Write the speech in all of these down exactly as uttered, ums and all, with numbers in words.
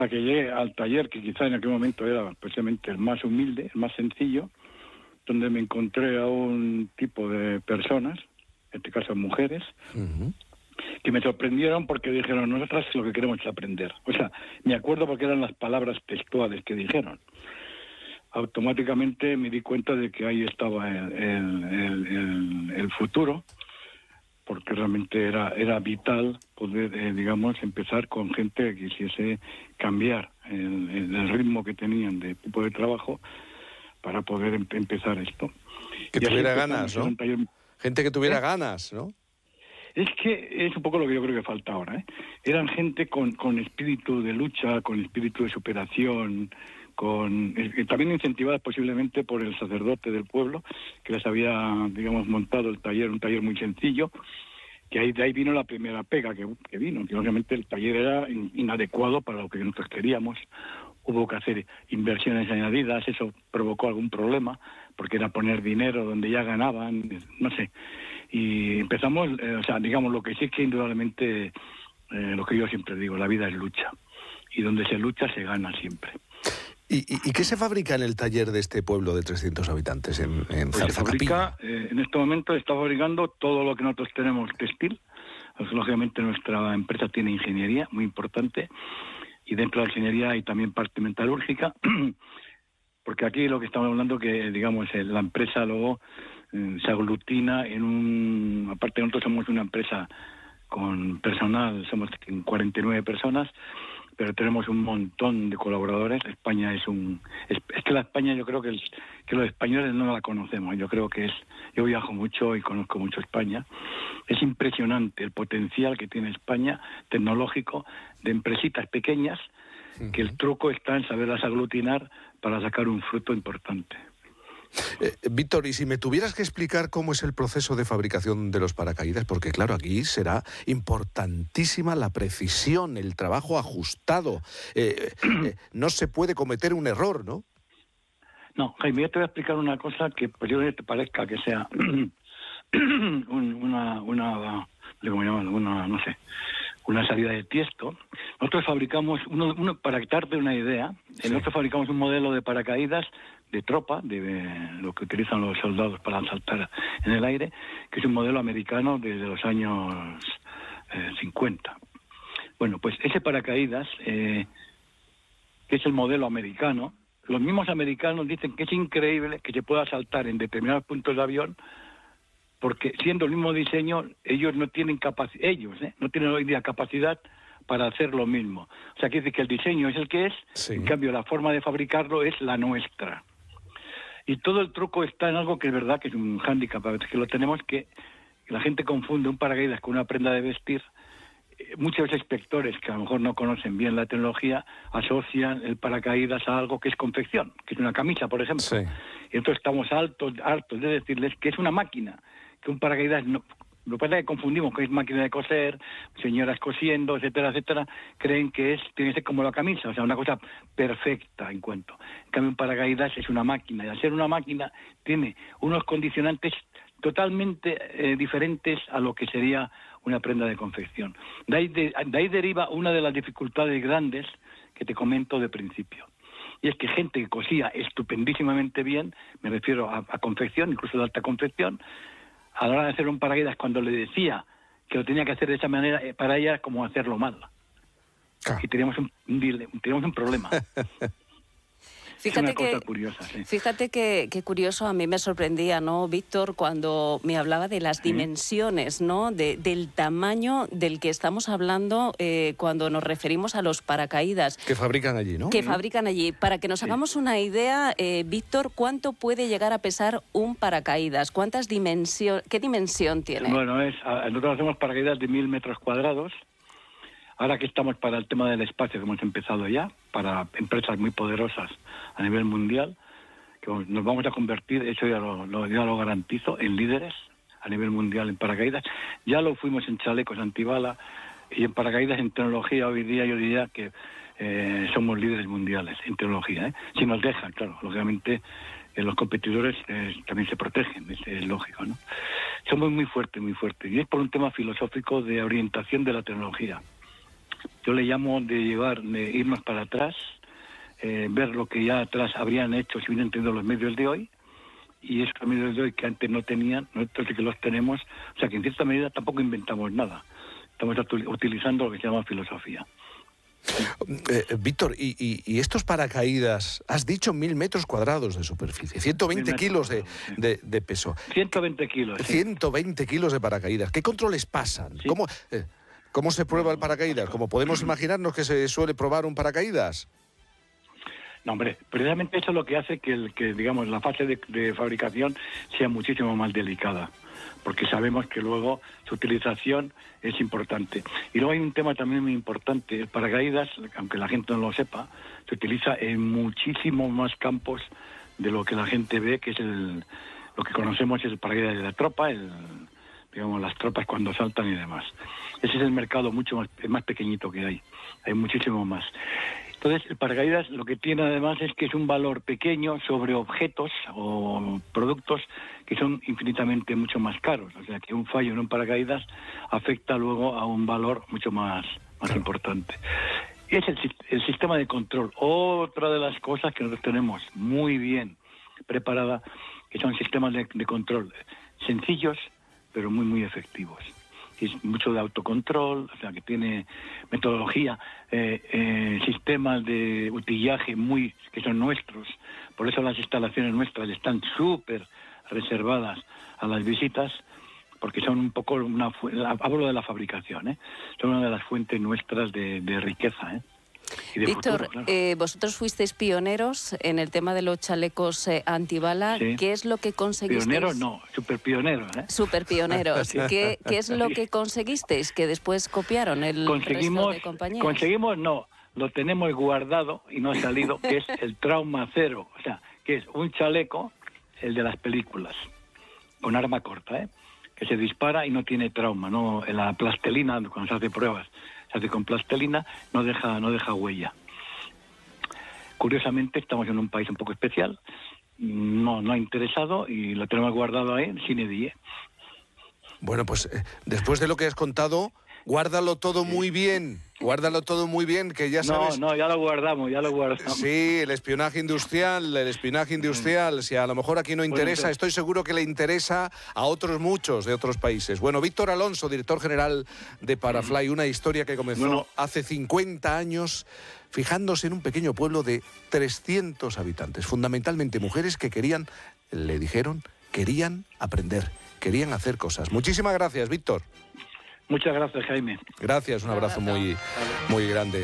que llegué al taller, que quizá en aquel momento era precisamente el más humilde, el más sencillo, donde me encontré a un tipo de personas, en este caso mujeres, uh-huh. que me sorprendieron porque dijeron, nosotras lo que queremos es aprender. O sea, me acuerdo porque eran las palabras textuales que dijeron. Automáticamente me di cuenta de que ahí estaba el, el, el, el, el futuro, porque realmente era era vital poder, eh, digamos, empezar con gente que quisiese cambiar el, el, el ritmo que tenían de tipo de trabajo para poder em- empezar esto. Que y tuviera ganas, ¿no? Taller... Gente que tuviera ¿Eh? ganas, ¿no? Es que es un poco lo que yo creo que falta ahora, ¿eh? Eran gente con, con espíritu de lucha, con espíritu de superación, con eh, también incentivadas posiblemente por el sacerdote del pueblo, que les había, digamos, montado el taller, un taller muy sencillo, que ahí, de ahí vino la primera pega que, que vino, que obviamente el taller era in, inadecuado para lo que nosotros queríamos. Hubo que hacer inversiones añadidas, eso provocó algún problema, porque era poner dinero donde ya ganaban, no sé. Y empezamos, eh, o sea, digamos, lo que sí es que indudablemente, eh, lo que yo siempre digo, la vida es lucha. Y donde se lucha se gana siempre. ¿Y, y, y qué se fabrica en el taller de este pueblo de trescientos habitantes en, en pues se fabrica, eh, en este momento está fabricando todo lo que nosotros tenemos textil. Pues, lógicamente nuestra empresa tiene ingeniería, muy importante, y dentro de la ingeniería hay también parte metalúrgica, porque aquí lo que estamos hablando que, digamos, la empresa luego eh, se aglutina en un... Aparte nosotros somos una empresa con personal, somos cuarenta y nueve personas, pero tenemos un montón de colaboradores. España es un... Es, es que la España yo creo que, el, que los españoles no la conocemos. Yo creo que es... Yo viajo mucho y conozco mucho España. Es impresionante el potencial que tiene España, tecnológico, de empresitas pequeñas, uh-huh. que el truco está en saberlas aglutinar para sacar un fruto importante. Eh, Víctor, y si me tuvieras que explicar cómo es el proceso de fabricación de los paracaídas, porque claro, aquí será importantísima la precisión, el trabajo ajustado. Eh, eh, no se puede cometer un error, ¿no? No, Jaime, yo te voy a explicar una cosa que posiblemente te parezca que sea un, una, una, ¿cómo llamarlo? Una, no sé, una salida de tiesto. Nosotros fabricamos, uno, uno para darte una idea, sí. nosotros fabricamos un modelo de paracaídas de tropa, de, de lo que utilizan los soldados para saltar en el aire, que es un modelo americano desde los años eh, cincuenta. Bueno, pues ese paracaídas, eh, que es el modelo americano, los mismos americanos dicen que es increíble que se pueda saltar en determinados puntos de avión, porque siendo el mismo diseño, ellos no tienen capacidad, ellos ¿eh? no tienen hoy día capacidad para hacer lo mismo. O sea, quiere decir que el diseño es el que es, sí. en cambio la forma de fabricarlo es la nuestra. Y todo el truco está en algo que es verdad que es un hándicap, a veces que lo tenemos, que la gente confunde un paracaídas con una prenda de vestir. Muchos inspectores que a lo mejor no conocen bien la tecnología asocian el paracaídas a algo que es confección, que es una camisa, por ejemplo. Sí. Y entonces estamos hartos, hartos de decirles que es una máquina, que un paracaídas no... Lo que pasa es que confundimos que es máquina de coser, señoras cosiendo, etcétera, etcétera, creen que es tiene que ser como la camisa, o sea, una cosa perfecta en cuanto. En cambio, un paracaídas es una máquina, y al ser una máquina tiene unos condicionantes totalmente eh, diferentes a lo que sería una prenda de confección. De ahí, de, de ahí deriva una de las dificultades grandes que te comento de principio. Y es que gente que cosía estupendísimamente bien, me refiero a, a confección, incluso de alta confección, a la hora de hacer un paracaídas, cuando le decía que lo tenía que hacer de esa manera, para ella como hacerlo mal. Ah. Y teníamos un, un, teníamos un problema. Fíjate es una cosa que, curiosa, sí. Fíjate que, que curioso, a mí me sorprendía, ¿no, Víctor, cuando me hablaba de las ¿Sí? dimensiones, ¿no? De, del tamaño del que estamos hablando eh, cuando nos referimos a los paracaídas. Que fabrican allí, ¿no? Que ¿Sí? fabrican allí. Para que nos sí. hagamos una idea, eh, Víctor, ¿cuánto puede llegar a pesar un paracaídas? ¿Cuántas dimensiones, qué dimensión tiene? Bueno, es, nosotros hacemos paracaídas de mil metros cuadrados. Ahora que estamos para el tema del espacio, que hemos empezado ya, para empresas muy poderosas a nivel mundial, que nos vamos a convertir, eso ya lo, lo, ya lo garantizo, en líderes a nivel mundial en paracaídas. Ya lo fuimos en chalecos antibala y en paracaídas en tecnología. Hoy día yo diría que eh, somos líderes mundiales en tecnología, ¿eh? Si nos dejan, claro, lógicamente eh, los competidores eh, también se protegen, es, es lógico, ¿no? Somos muy fuertes, muy fuertes. Y es por un tema filosófico de orientación de la tecnología. Yo le llamo de llevar, de irnos para atrás, eh, ver lo que ya atrás habrían hecho si hubieran tenido los medios de hoy, y esos medios de hoy que antes no tenían, nosotros sí que los tenemos, o sea que en cierta medida tampoco inventamos nada, estamos utilizando lo que se llama filosofía. Eh, Víctor, y, y, y estos paracaídas, has dicho mil metros cuadrados de superficie, ciento veinte kilos de, sí. de, de peso. ciento veinte kilos. Sí. ciento veinte kilos de paracaídas. ¿Qué controles pasan? Sí. ¿Cómo, eh, ¿Cómo se prueba el paracaídas? ¿Cómo podemos imaginarnos que se suele probar un paracaídas? No, hombre, precisamente eso es lo que hace que, el, que digamos, la fase de, de fabricación sea muchísimo más delicada, porque sabemos que luego su utilización es importante. Y luego hay un tema también muy importante, el paracaídas, aunque la gente no lo sepa, se utiliza en muchísimos más campos de lo que la gente ve, que es el lo que conocemos es el paracaídas de la tropa, el, digamos, las tropas cuando saltan y demás. Ese es el mercado mucho más, más pequeñito que hay, hay muchísimo más. Entonces, el paracaídas lo que tiene además es que es un valor pequeño sobre objetos o productos que son infinitamente mucho más caros. O sea, que un fallo en un paracaídas afecta luego a un valor mucho más, más claro. importante. Y es el, el sistema de control. Otra de las cosas que nosotros tenemos muy bien preparada, que son sistemas de, de control sencillos, pero muy, muy efectivos. Es mucho de autocontrol, o sea, que tiene metodología, eh, eh, sistemas de utillaje muy que son nuestros. Por eso las instalaciones nuestras están súper reservadas a las visitas, porque son un poco una... Hablo de la fabricación, ¿eh? Son una de las fuentes nuestras de, de riqueza, ¿eh? Víctor, futuro, claro. eh, vosotros fuisteis pioneros en el tema de los chalecos eh, antibala. Sí. ¿Qué es lo que conseguisteis? Pioneros no, super pioneros. ¿eh? Super pioneros. Sí. ¿Qué, ¿Qué es lo que conseguisteis? Que después copiaron el conseguimos, resto de compañías. Conseguimos, no, lo tenemos guardado y no ha salido, que es el trauma cero. O sea, que es un chaleco, el de las películas, con arma corta, ¿eh? Que se dispara y no tiene trauma, no, en la plastelina, cuando se hace pruebas, se hace con plastelina, no deja, no deja huella. Curiosamente, estamos en un país un poco especial, no, no ha interesado y lo tenemos guardado ahí, sine die. Bueno, pues eh, después de lo que has contado, guárdalo todo muy bien, guárdalo todo muy bien, que ya sabes... No, no, ya lo guardamos, ya lo guardamos. Sí, el espionaje industrial, el espionaje industrial, si a lo mejor aquí no interesa, bueno, estoy seguro que le interesa a otros muchos de otros países. Bueno, Víctor Alonso, director general de Parafly, una historia que comenzó bueno. hace cincuenta años, fijándose en un pequeño pueblo de trescientos habitantes, fundamentalmente mujeres que querían, le dijeron, querían aprender, querían hacer cosas. Muchísimas gracias, Víctor. Muchas gracias, Jaime. Gracias, un abrazo muy, muy grande.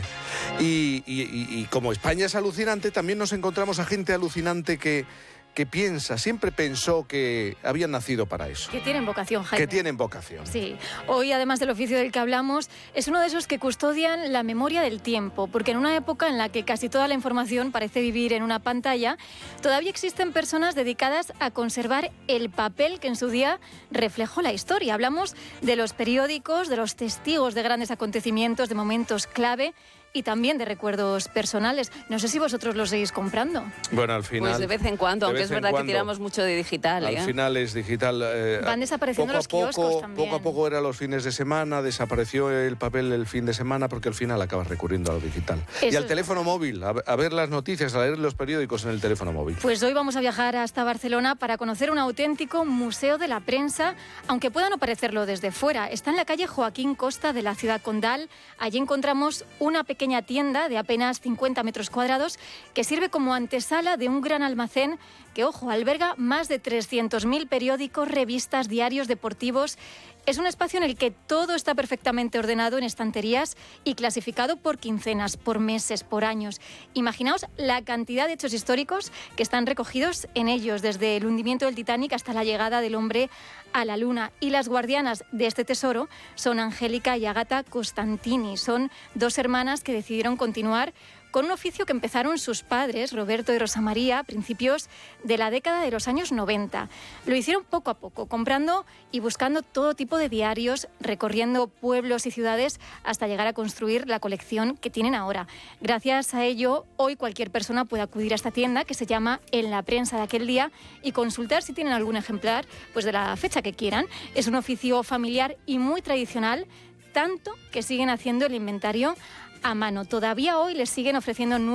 Y, y, y, y como España es alucinante, también nos encontramos a gente alucinante que, que piensa, siempre pensó que habían nacido para eso. Que tienen vocación, Jaime. Que tienen vocación. Sí. Hoy, además del oficio del que hablamos, es uno de esos que custodian la memoria del tiempo, porque en una época en la que casi toda la información parece vivir en una pantalla, todavía existen personas dedicadas a conservar el papel que en su día reflejó la historia. Hablamos de los periódicos, de los testigos de grandes acontecimientos, de momentos clave y también de recuerdos personales. No sé si vosotros los seguís comprando. Bueno, al final... Pues de vez en cuando, aunque es verdad que tiramos mucho de digital. Al ¿eh? final es digital. Eh, Van desapareciendo poco los a poco, kioscos también. Poco a poco era los fines de semana, desapareció el papel el fin de semana porque al final acabas recurriendo a lo digital. Eso y al teléfono móvil, a, a ver las noticias, a leer los periódicos en el teléfono móvil. Pues hoy vamos a viajar hasta Barcelona para conocer un auténtico museo de la prensa, aunque pueda no parecerlo desde fuera. Está en la calle Joaquín Costa de la ciudad condal. Allí encontramos una pequeña tienda de apenas cincuenta metros cuadrados que sirve como antesala de un gran almacén que, ojo, alberga más de trescientos mil periódicos, revistas, diarios deportivos. Es un espacio en el que todo está perfectamente ordenado en estanterías y clasificado por quincenas, por meses, por años. Imaginaos la cantidad de hechos históricos que están recogidos en ellos, desde el hundimiento del Titanic hasta la llegada del hombre a la Luna. Y las guardianas de este tesoro son Angélica y Agata Costantini. Son dos hermanas que decidieron continuar con un oficio que empezaron sus padres, Roberto y Rosa María, a principios de la década de los años noventa. Lo hicieron poco a poco, comprando y buscando todo tipo de diarios, recorriendo pueblos y ciudades hasta llegar a construir la colección que tienen ahora. Gracias a ello, hoy cualquier persona puede acudir a esta tienda que se llama En la Prensa de aquel día y consultar si tienen algún ejemplar pues de la fecha que quieran. Es un oficio familiar y muy tradicional, tanto que siguen haciendo el inventario a mano. Todavía hoy les siguen ofreciendo